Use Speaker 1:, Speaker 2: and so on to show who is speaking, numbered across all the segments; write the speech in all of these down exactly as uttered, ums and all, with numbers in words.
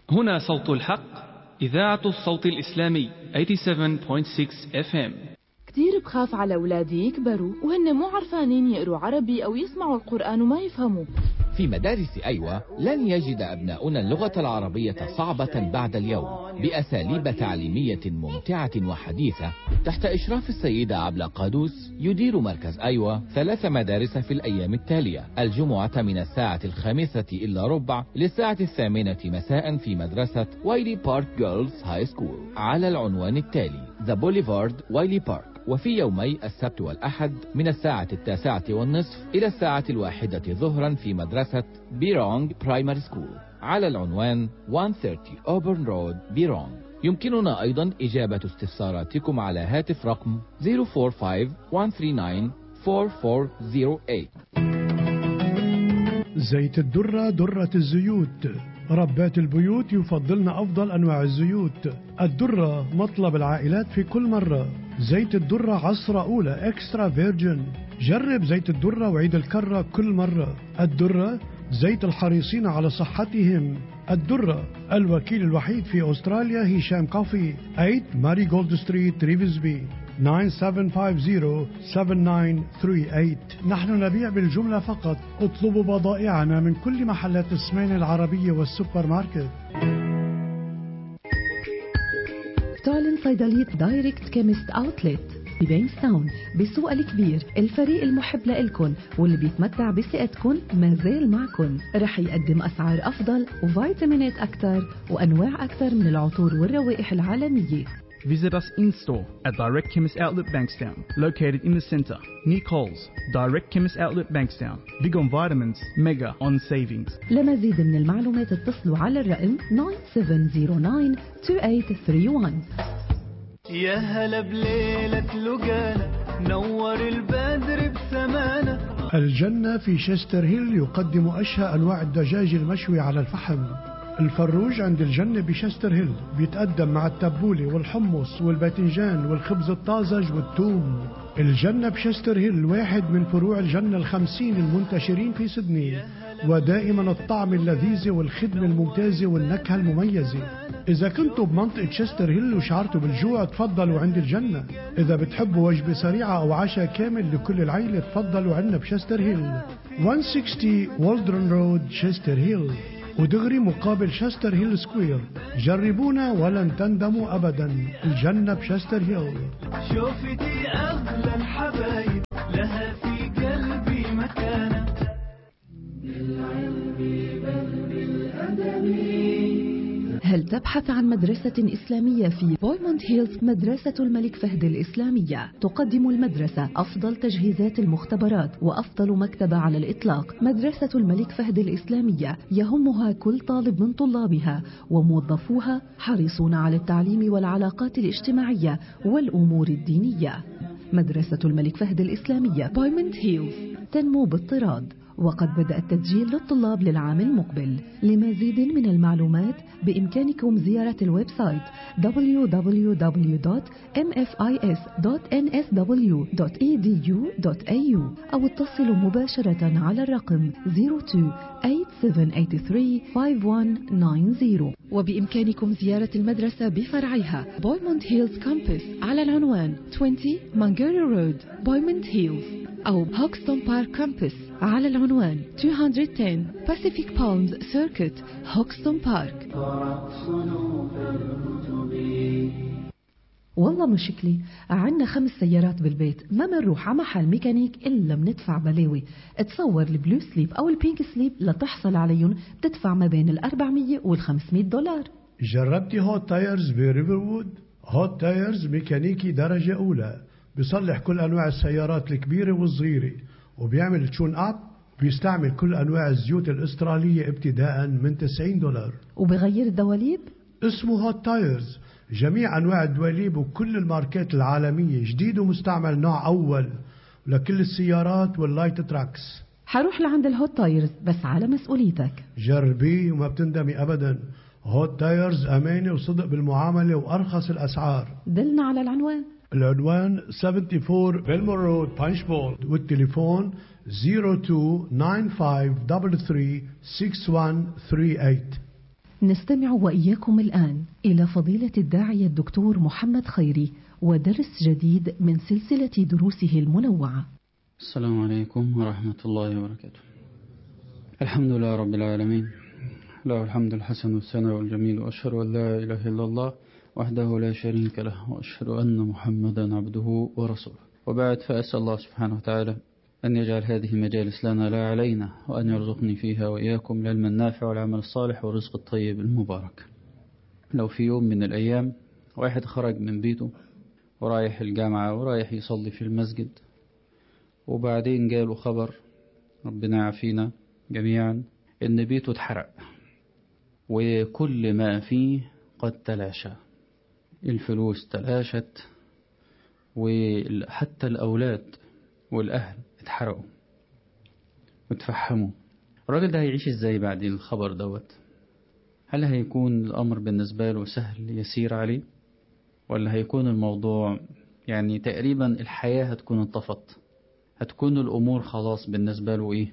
Speaker 1: هنا صوت الحق، إذاعة الصوت الإسلامي ثمانية وثمانين فاصلة ستة إف إم.
Speaker 2: كتير بخاف على أولادي يكبروا وهن مو عرفانين يقروا عربي أو يسمعوا القرآن وما يفهموا.
Speaker 3: في مدارس أيوة لن يجد أبناؤنا اللغة العربية صعبة بعد اليوم، بأساليب تعليمية ممتعة وحديثة تحت إشراف السيدة عبلة قادوس. يدير مركز أيوة ثلاث مدارس في الأيام التالية: الجمعة من الساعة الخامسة إلا ربع للساعة الثامنة مساء في مدرسة وايلي بارك جيرلز هاي سكول على العنوان التالي: ذا بوليفارد وايلي بارك. وفي يومي السبت والأحد من الساعة التاسعة والنصف إلى الساعة الواحدة ظهرا في مدرسة بيرونغ برايمري سكول على العنوان مئة وثلاثين أوبرن رود بيرونغ. يمكننا أيضا إجابة استفساراتكم على هاتف رقم صفر أربعة خمسة واحد ثلاثة تسعة أربعة أربعة صفر ثمانية.
Speaker 4: زيت الدرة درة الزيوت. ربات البيوت يفضلن أفضل أنواع الزيوت. الدرة مطلب العائلات في كل مرة. زيت الدرة عصرة أولى إكسترا فيرجن. جرب زيت الدرة وعيد الكرة كل مرة. الدرة زيت الحريصين على صحتهم. الدرة الوكيل الوحيد في أستراليا هشام كافي، ثمانية ماري جولد ستريت ريفزبي، تسعة سبعة خمسة صفر سبعة تسعة ثلاثة ثمانية. نحن نبيع بالجملة فقط. اطلبوا بضائعنا من كل محلات السمين العربية والسوبر ماركت.
Speaker 5: تعلن صيدلية دايركت كيمست أوتلت ببينستاون بالسوق الكبير. الفريق المحب لإلكن واللي بيتمتع بثقتكن ما زال معكن. رح يقدم أسعار أفضل وفيتامينات أكثر وأنواع أكثر من العطور والروائح العالمية.
Speaker 6: Visit us in-store at Direct Chemist Outlet Bankstown, located in the centre, near Coles. Direct Chemist Outlet Bankstown. Big on vitamins, mega on savings.
Speaker 5: لمزيد من المعلومات اتصلوا على الرقم تسعة سبعة صفر تسعة ثمانية ثمانية واحد.
Speaker 7: يا هلا بليلة لقانا نور البدر بسمانة.
Speaker 4: الجنة في شستر هيل يقدم أشهى أنواع الدجاج المشوي على الفحم. الفروج عند الجنة بشستر هيل بيتقدم مع التبولة والحمص والباذنجان والخبز الطازج والثوم. الجنة بشستر هيل واحد من فروع الجنة الخمسين المنتشرين في سيدني، ودائما الطعم اللذيذ والخدمة الممتازة والنكهة المميزة. إذا كنتوا بمنطقة شستر هيل وشعرتوا بالجوع تفضلوا عند الجنة. إذا بتحبوا وجبة سريعة أو عشاء كامل لكل العيلة تفضلوا عنا بشستر هيل، مئة وستين والدرن رود شستر هيل، ودغري مقابل شستر هيل سكوير. جربونا ولن تندموا أبدا. الجنة بشستر هيل.
Speaker 7: شوفتي أغلى الحبايب لها في قلبي مكانة. بالعلم بل بالأدب.
Speaker 5: هل تبحث عن مدرسة إسلامية في بويموند هيلز؟ مدرسة الملك فهد الإسلامية تقدم المدرسة أفضل تجهيزات المختبرات وأفضل مكتبة على الإطلاق. مدرسة الملك فهد الإسلامية يهمها كل طالب من طلابها، وموظفوها حريصون على التعليم والعلاقات الاجتماعية والأمور الدينية. مدرسة الملك فهد الإسلامية بويموند هيلز تنمو باضطراد، وقد بدأ التسجيل للطلاب للعام المقبل. لمزيد من المعلومات بإمكانكم زيارة الويب سايت دبليو دبليو دبليو دوت إم إف آي إس دوت إن إس دبليو دوت إي دي يو دوت إيه يو أو اتصلوا مباشرة على الرقم صفر اثنين ثمانية سبعة ثمانية ثلاثة خمسة واحد تسعة صفر. وبإمكانكم زيارة المدرسة بفرعها بويموند هيلز كامبس على العنوان عشرين مانجيري رود بويموند هيلز، أو هوكستون بارك كامبس على العنوان مئتين وعشرة Pacific Palms Circuit هوكستون بارك. والله مشكلة عنا خمس سيارات بالبيت، ما منروح على محل ميكانيك إلا بندفع بلاوي. تصور البلو سليب أو البينك سليب لتحصل عليهم بتدفع ما بين الأربعمية والخمسمية دولار.
Speaker 4: جربتي هوت تايرز بريفروود؟ هوت تايرز ميكانيكي درجة أولى، بيصلح كل أنواع السيارات الكبيرة والصغيرة، وبيعمل تشون أب، بيستعمل كل أنواع الزيوت الأسترالية ابتداء من تسعين دولار.
Speaker 5: وبغير الدواليب؟
Speaker 4: اسمه هوت تايرز. جميع أنواع الدواليب وكل الماركات العالمية، جديد ومستعمل نوع أول، لكل السيارات واللايت تراكس.
Speaker 5: حروح لعند الهوت تايرز بس على مسؤوليتك.
Speaker 4: جربيه وما بتندمي أبدا. هوت تايرز أمانة وصدق بالمعاملة وأرخص الأسعار.
Speaker 5: دلنا على العنوان.
Speaker 4: العنوان أربعة وسبعين بيلمور رود بانشبول، والتليفون صفر اثنين تسعة خمسة ثلاثة ثلاثة ستة واحد ثلاثة ثمانية.
Speaker 5: نستمع وإياكم الآن إلى فضيلة الداعية الدكتور محمد خيري ودرس جديد من سلسلة دروسه المنوعة.
Speaker 8: السلام عليكم ورحمة الله وبركاته. الحمد لله رب العالمين، له الحمد الحسن والثناء والجميل، وأشهد أن لا إله إلا الله وحده لا شريك له، وأشهد أن محمدا عبده ورسوله. وبعد، فأسأل الله سبحانه وتعالى أن يجعل هذه المجالس لنا لا علينا، وأن يرزقني فيها وإياكم العلم النافع والعمل الصالح والرزق الطيب المبارك. لو في يوم من الأيام واحد خرج من بيته ورايح الجامعة ورايح يصلي في المسجد، وبعدين جاله خبر، ربنا يعافينا جميعا، إن بيته اتحرق وكل ما فيه قد تلاشى، الفلوس تلاشت وحتى الأولاد والأهل اتحرقوا وتفحموا. الراجل ده هيعيش ازاي بعد الخبر دوت؟ هل هيكون الأمر بالنسبة له سهل يسير عليه، ولا هيكون الموضوع يعني تقريبا الحياة هتكون انطفت، هتكون الأمور خلاص بالنسبة له ايه،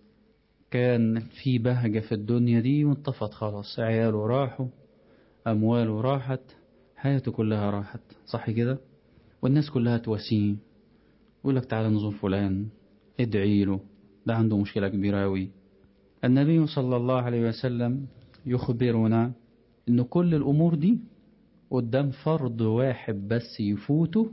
Speaker 8: كان في بهجة في الدنيا دي وانطفت خلاص، عياله راحوا، أمواله راحت، حياته كلها راحت، صح كده؟ والناس كلها تواسيه، يقول لك تعالى نزور فلان، ادعي له، ده عنده مشكلة كبيرة أوي. النبي صلى الله عليه وسلم يخبرنا إن كل الأمور دي قدام فرض واحد بس يفوته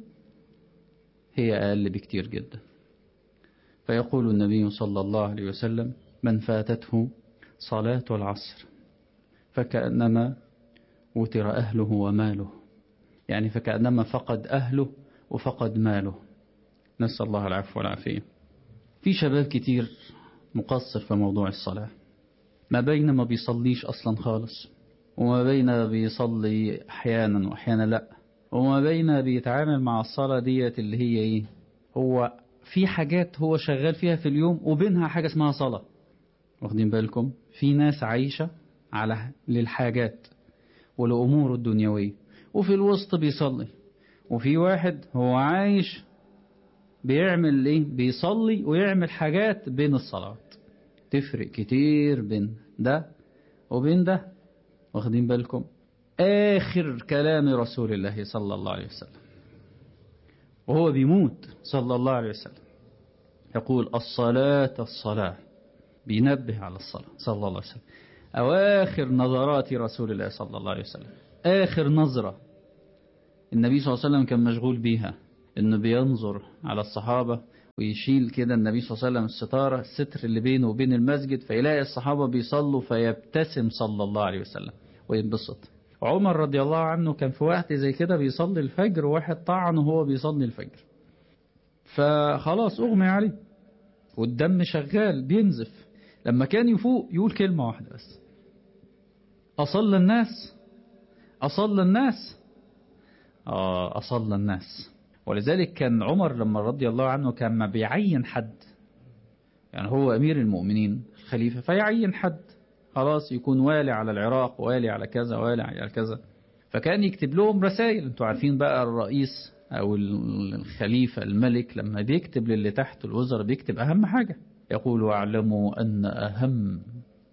Speaker 8: هي أقل بكتير جدا. فيقول النبي صلى الله عليه وسلم: من فاتته صلاة العصر فكأنما وتر أهله وماله، يعني فكأنما فقد أهله وفقد ماله، نسأل الله العفو والعافية. في شباب كتير مقصر في موضوع الصلاة، ما بين ما بيصليش أصلا خالص، وما بين بيصلي أحيانا وأحيانا لا، وما بين بيتعامل مع الصلاة ديت اللي هي إيه، هو في حاجات هو شغال فيها في اليوم وبينها حاجة اسمها صلاة. واخدين بالكم؟ في ناس عايشة على للحاجات والأمور الدنيوية وفي الوسط بيصلي، وفي واحد هو عايش بيعمل ايه، بيصلي ويعمل حاجات بين الصلوات. تفرق كتير بين ده وبين ده. واخدين بالكم؟ آخر كلام رسول الله صلى الله عليه وسلم وهو بيموت صلى الله عليه وسلم يقول: الصلاة الصلاة، بينبه على الصلاة صلى الله عليه وسلم. أواخر نظرات رسول الله صلى الله عليه وسلم، آخر نظرة النبي صلى الله عليه وسلم كان مشغول بيها، إنه بينظر على الصحابة ويشيل كده النبي صلى الله عليه وسلم الستارة، الستر اللي بينه وبين المسجد، فيلاقي الصحابة بيصلوا فيبتسم صلى الله عليه وسلم وينبسط. عمر رضي الله عنه كان في وقت زي كده بيصلي الفجر، وواحد طعنه وهو بيصلي الفجر، فخلاص أغمي عليه والدم شغال بينزف. لما كان يفوق يقول كلمة واحدة بس: أصلى الناس، أصلى الناس، آه أصلى الناس. ولذلك كان عمر لما رضي الله عنه كان ما بيعين حد، يعني هو أمير المؤمنين الخليفة، فيعين حد خلاص يكون والي على العراق، والي على كذا، والي على كذا، فكان يكتب لهم رسائل. انتوا عارفين بقى الرئيس أو الخليفة الملك لما بيكتب للي تحت الوزراء بيكتب أهم حاجة، يقول: واعلموا أن أهم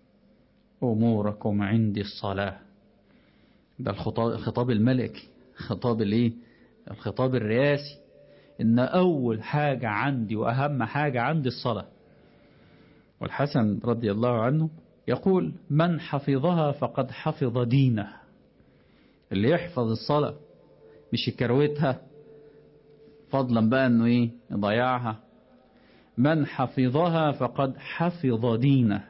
Speaker 8: أموركم عندي الصلاة. ده الخطاب, الخطاب الملكي، خطاب الايه، الخطاب الرئاسي، إن أول حاجة عندي وأهم حاجة عندي الصلاة. والحسن رضي الله عنه يقول: من حفظها فقد حفظ دينه. اللي يحفظ الصلاة مش يكروتها، فضلا بقى أنه إيه يضيعها. من حفظها فقد حفظ دينه،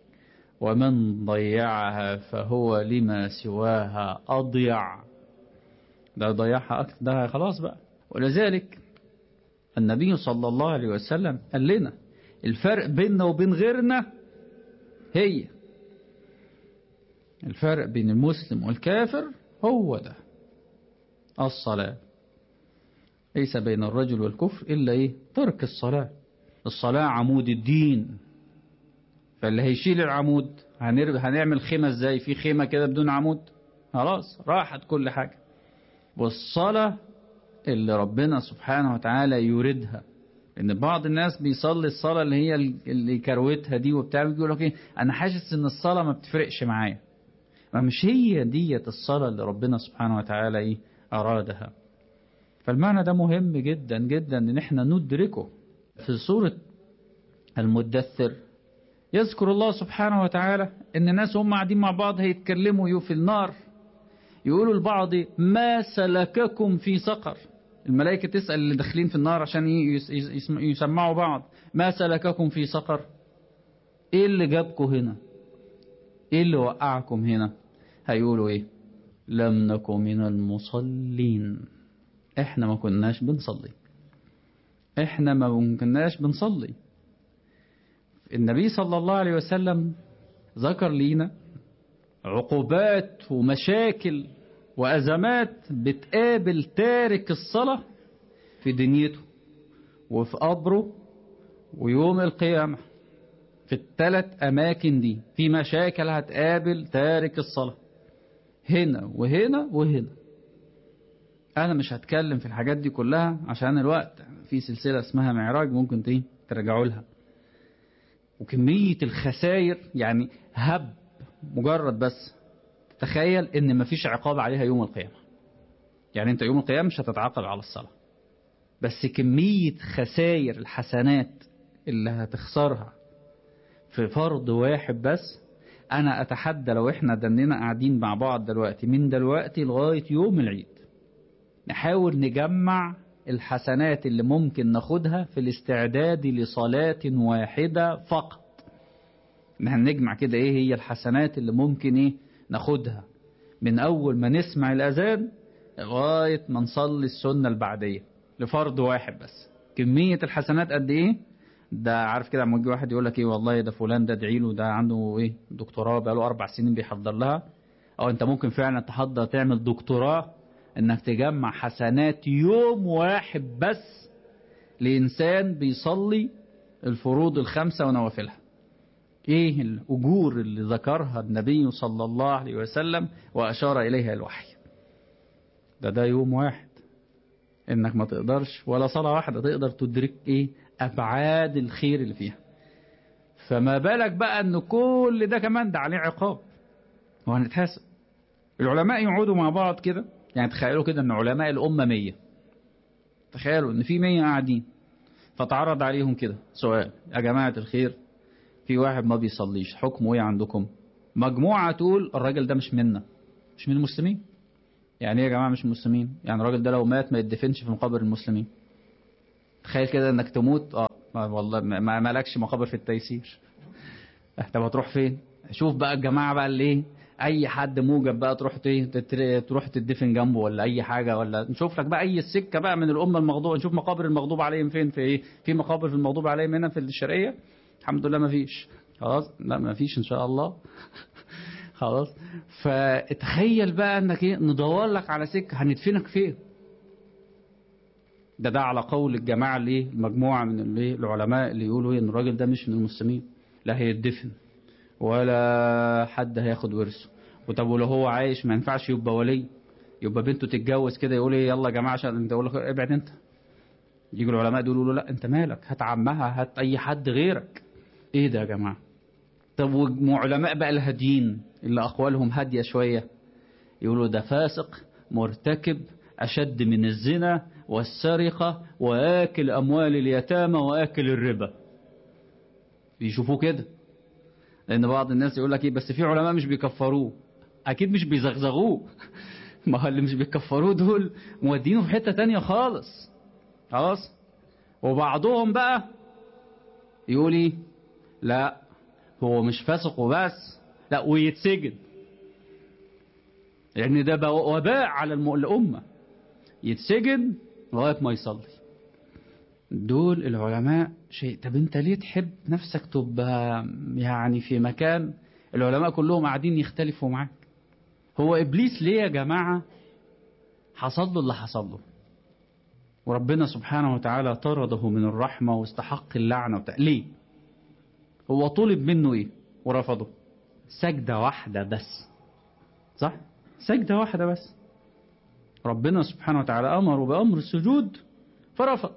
Speaker 8: ومن ضيعها فهو لما سواها أضيع. ده ضيعها أكثر، ده خلاص بقى. ولذلك النبي صلى الله عليه وسلم قال لنا الفرق بيننا وبين غيرنا، هي الفرق بين المسلم والكافر هو ده الصلاة. ليس بين الرجل والكفر إلا إيه؟ ترك الصلاة. الصلاة عمود الدين، فاللي هيشيل العمود هنعمل خيمة ازاي؟ في خيمة كده بدون عمود؟ خلاص راحت كل حاجة. والصلاة اللي ربنا سبحانه وتعالى يريدها، ان بعض الناس بيصلي الصلاة اللي هي اللي كروتها دي وبتاع، يقول لك ايه، انا حاسس ان الصلاة ما بتفرقش معايا، ما مش هي دية الصلاة اللي ربنا سبحانه وتعالى إيه أرادها. فالمعنى ده مهم جدا جدا إن احنا ندركه. في سورة المدثر يذكر الله سبحانه وتعالى إن الناس هم قاعدين مع بعض هيتكلموا في النار، يقولوا لبعض ما سلككم في سقر. الملائكة تسأل اللي داخلين في النار عشان يسمعوا بعض ما سلككم في سقر، ايه اللي جابكم هنا، ايه اللي وقعكم هنا؟ هيقولوا ايه؟ لم نكن من المصلين، احنا ما كناش بنصلي، احنا ما كناش بنصلي. النبي صلى الله عليه وسلم ذكر لينا عقوبات ومشاكل وأزمات بتقابل تارك الصلاة في دنيته وفي قبره ويوم القيامة. في الثلاث أماكن دي في مشاكل هتقابل تارك الصلاة، هنا وهنا وهنا. أنا مش هتكلم في الحاجات دي كلها عشان الوقت، في سلسلة اسمها معراج ممكن ترجعوا لها. وكمية الخسائر يعني هب مجرد بس تخيل ان مفيش عقاب عليها يوم القيامة. يعني انت يوم القيامة مش هتتعاقب على الصلاة، بس كمية خسائر الحسنات اللي هتخسرها في فرض واحد بس. انا اتحدى لو احنا دننا قاعدين مع بعض دلوقتي من دلوقتي لغاية يوم العيد نحاول نجمع الحسنات اللي ممكن ناخدها في الاستعداد لصلاة واحدة فقط. نحن نجمع كده ايه هي الحسنات اللي ممكن ايه ناخدها من اول ما نسمع الاذان لغاية ما نصلي السنة البعدية لفرض واحد بس. كمية الحسنات قد ايه؟ ده عارف كده لما يجي واحد يقول لك ايه والله ده فلان ده ادعي له ده عنده ايه دكتوراه بقاله اربع سنين بيحضر لها، او انت ممكن فعلا تحضر تعمل دكتوراه انك تجمع حسنات يوم واحد بس لإنسان بيصلي الفروض الخمسة ونوافلها. ايه الأجور اللي ذكرها النبي صلى الله عليه وسلم وأشار إليها الوحي؟ ده ده يوم واحد انك ما تقدرش ولا صلاة واحدة تقدر تدرك ايه أبعاد الخير اللي فيها. فما بالك بقى ان كل ده كمان ده عليه عقاب وهنتحاسب. العلماء يقعدوا مع بعض كده، يعني تخيلوا كده ان علماء الأمة مية، تخيلوا ان في مية قاعدين فتعرض عليهم كده سؤال: يا جماعة الخير في واحد ما بيصليش، حكمه ايه عندكم؟ مجموعة تقول الراجل ده مش منا، مش من المسلمين. يعني ايه يا جماعة مش مسلمين؟ يعني الراجل ده لو مات ما يدفنش في مقابر المسلمين. تخيل كده انك تموت اه والله ما مالكش مقابر في التيسير. طب هتروح فين؟ شوف بقى الجماعة بقى اللي ايه اي حد موجب بقى تروح تروح تدفن جنبه ولا اي حاجة، ولا نشوف لك بقى اي السكة بقى من الامة المغضوبة. نشوف مقابر المغضوب عليهم فين، في ايه في مقابر في المغضوب عليهم هنا في الشرقية؟ الحمد لله ما فيش. خلاص لا ما فيش ان شاء الله. خلاص. فتخيل بقى انك ايه ندور لك على سكة هندفنك فين. ده ده على قول الجماعة اللي المجموعة من اللي العلماء اللي يقولوا ايه ان الراجل ده مش من المسلمين، لا هيدفن ولا حد هياخد ورثه. وطب ولو هو عايش ما ينفعش يبقى ولي، يبقى بنته تتجوز كده يقول ايه يلا يا جماعه عشان انت، يقول لك ابعد انت. يجوا العلماء يقولوا له لا انت مالك، هات عمها هات اي حد غيرك. ايه ده يا جماعه؟ طب وعلماء بقى الهاديين اللي اقوالهم هاديه شويه يقولوا ده فاسق مرتكب اشد من الزنا والسرقه واكل اموال اليتامى واكل الربا. بيشوفوه كده، لأن بعض الناس يقول لك إيه بس في علماء مش بيكفروه. أكيد مش بيزغزغوه. ما هو اللي مش بيكفروه دول مودينه في حتة تانية خالص. خلاص. وبعضهم بقى يقول إيه لا هو مش فاسق وبس، لا ويتسجن، يعني ده وباء على الأمة، يتسجن لغاية ما يصلي. دول العلماء شيء. طب انت ليه تحب نفسك تبقى يعني في مكان العلماء كلهم قاعدين يختلفوا معاك؟ هو إبليس ليه يا جماعة حصل له اللي حصل له وربنا سبحانه وتعالى طرده من الرحمة واستحق اللعنة بتاع. ليه؟ هو طلب منه ايه ورفضه؟ سجدة واحدة بس، صح؟ سجدة واحدة بس. ربنا سبحانه وتعالى أمره بأمر السجود فرفض.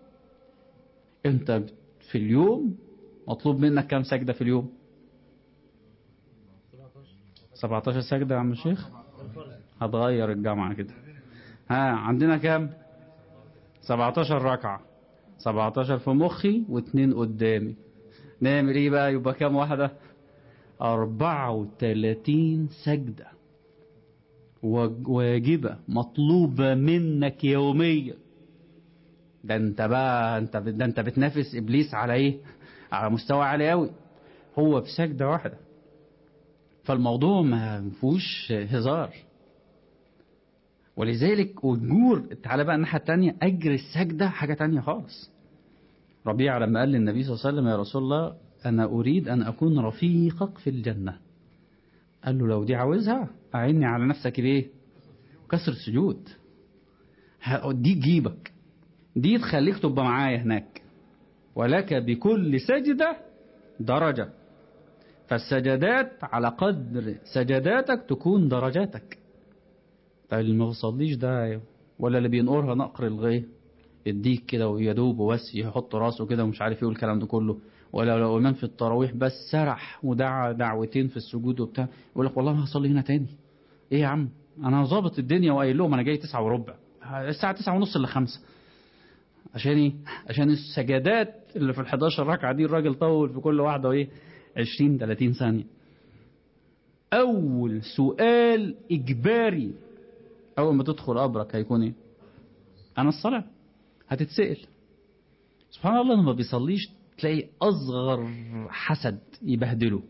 Speaker 8: انت في اليوم مطلوب منك كم سجدة في اليوم؟ سبعتاشر سجدة يا عم الشيخ؟ هتغير الجامعة كده. ها عندنا كام؟ سبعتاشر ركعة. سبعتاشر في مخي واثنين قدامي. نعمل ايه بقى؟ يبقى كام واحدة؟ أربعة وثلاثين سجدة واجبة مطلوبة منك يوميا. ده انت بقى انت ده انت بتنافس ابليس على ايه؟ على مستوى عالي قوي. هو في سجدة واحدة. فالموضوع ما فيهوش هزار. ولذلك أجور، تعالى بقى الناحية التانية، أجر السجدة حاجة تانية خالص. ربيعة لما قال للنبي صلى الله عليه وسلم يا رسول الله أنا أريد أن أكون رفيقك في الجنة، قال له لو دي عاوزها أعني على نفسك بإيه؟ كسر السجود. دي تجيبك، دي تخليك تبقى معايا هناك. ولك بكل سجدة درجة، فالسجدات على قدر سجداتك تكون درجاتك. اللي ما بيصليش ده ولا اللي بينقرها نقر الغيه يديك كده ويدوب وبس يحط راسه كده ومش عارف ايه الكلام ده كله، ولا لو امام في التراويح بس سرح ودعا دعوتين في السجود وبتاع يقول لك والله ما هصلي هنا تاني. ايه يا عم انا ظابط الدنيا وقايل لهم انا جاي تسعة وربع، الساعه تسعة ونص الا خمسة. عشان ايه؟ عشان السجدات اللي في الحداشر ركعه دي الراجل طول في كل واحده ايه عشرين ثلاثين ثانيه. اول سؤال اجباري اول ما تدخل قبرك هيكون ايه؟ انا الصلاه. هتتسأل. سبحان الله لما بيصليش تلاقي اصغر حسد يبهدله،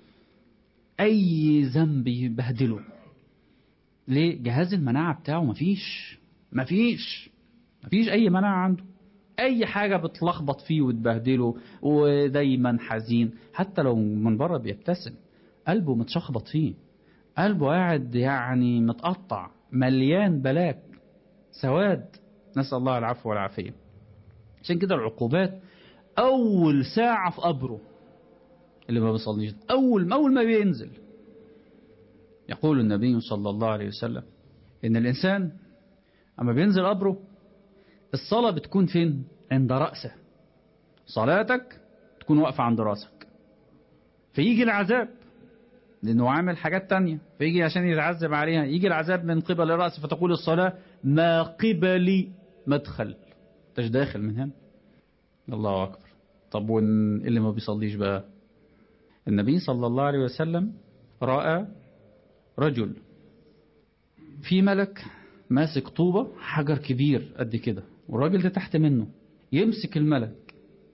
Speaker 8: اي ذنب يبهدله. ليه؟ جهاز المناعه بتاعه مفيش مفيش مفيش اي مناعه عنده. اي حاجه بتلخبط فيه وتبهدله ودايما حزين. حتى لو من بره بيبتسم قلبه متشخبط فيه، قلبه قاعد يعني متقطع مليان بلاك سواد، نسأل الله العفو والعافية. عشان كده العقوبات أول ساعة في قبره اللي ما بيصليش، أول ما أول ما بينزل. يقول النبي صلى الله عليه وسلم إن الإنسان أما بينزل قبره الصلاة بتكون فين؟ عند رأسه. صلاتك تكون واقفة عند رأسك، فيجي العذاب لأنه عامل حاجات تانية، فيجي عشان يتعذب عليها. يجي العذاب من قبل الرأس فتقول الصلاة ما قبلي مدخل، انتش داخل من هنا. الله أكبر. طب واللي ما بيصليش بقى؟ النبي صلى الله عليه وسلم رأى رجل في ملك ماسك طوبة حجر كبير قد كده، والراجل ده تحت منه، يمسك الملك